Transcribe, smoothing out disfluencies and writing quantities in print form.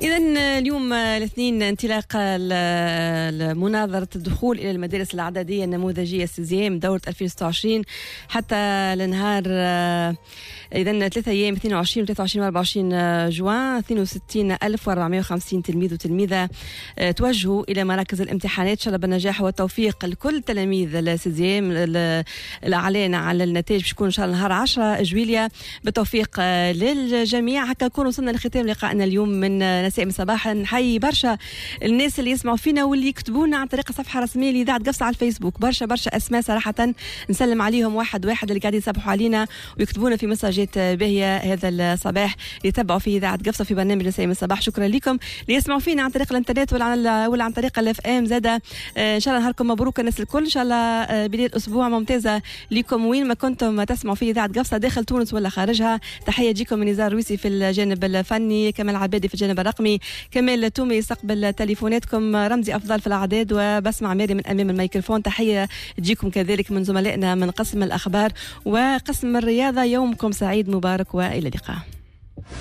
إذن اليوم الاثنين انطلاق مناظرة الدخول إلى المدارس الإعدادية النموذجية سيزيام دورة 2026 حتى لنهار إذن 3 أيام 22 و 23 و 24 جوان. 62,450 تلميذ وتلميذة توجهوا إلى مراكز الامتحانات. إن شاء الله بالنجاح والتوفيق لكل تلاميذ السيزيام. الإعلان على النتائج باش يكون إن شاء الله نهار 10 جويلية بالتوفيق للجميع. هكا نكون وصلنا لختام لقائنا اليوم من نسائم الصباح. نحيي برشا الناس اللي يسمعوا فينا واللي يكتبوا لنا عن طريق الصفحة الرسمية لإذاعة قفصة على الفيسبوك. برشا أسماء صراحة نسلم عليهم واحد اللي قاعدين يصبحوا علينا ويكتبونا في مساجات باهية هذا الصباح يتبعوا في إذاعة قفصة في برنامج نسائم الصباح. شكرا لكم اللي يسمعوا فينا عن طريق الانترنت ولا عن طريق الاف ام زادة. إن شاء الله نهاركم مبروك الناس الكل. إن شاء الله بداية أسبوع ممتازة لكم وين ما كنتم تسمعوا في إذاعة قفصة داخل تونس ولا خارجها. تحية تجيكم من نزار رويسي في الجانب الفني، كمال عبادي في الجانب الرقمي، كمال تومي يستقبل تليفوناتكم، رمزي أفضل في الأعداد، وبسمع ماري من أمام الميكروفون. تحية تجيكم كذلك من زملائنا من قسم الأخبار وقسم الرياضة. يومكم سعيد مبارك وإلى اللقاء.